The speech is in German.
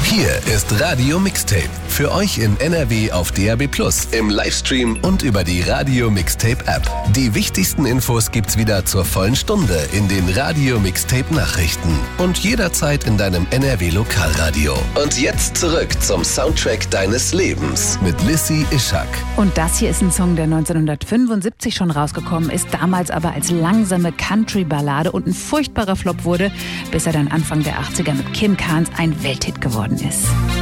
Hier ist Radio Mixtape. Für euch in NRW auf DAB+, im Livestream und über die Radio Mixtape App. Die wichtigsten Infos gibt's wieder zur vollen Stunde in den Radio Mixtape Nachrichten und jederzeit in deinem NRW Lokalradio. Und jetzt zurück zum Soundtrack deines Lebens mit Lissy Ischak. Und das hier ist ein Song, der 1975 schon rausgekommen ist, damals aber als langsame Country-Ballade und ein furchtbarer Flop wurde, bis er dann Anfang der 80er mit Kim Carnes ein Welthit geworden ist.